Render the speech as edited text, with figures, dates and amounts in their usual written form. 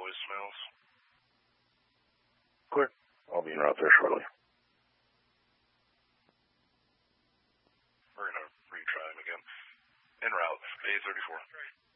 voicemails. Clear. I'll be en route there shortly. We're going to retry him again. En route, A34.